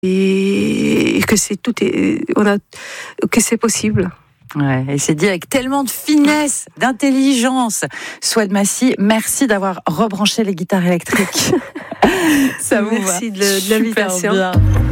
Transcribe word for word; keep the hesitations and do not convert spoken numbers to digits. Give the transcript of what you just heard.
et que c'est tout est, on a, que c'est possible. Ouais, et c'est dit avec tellement de finesse, d'intelligence. Souad Massi, merci d'avoir rebranché les guitares électriques. Ça vous Merci va. de, de l'invitation. Super bien.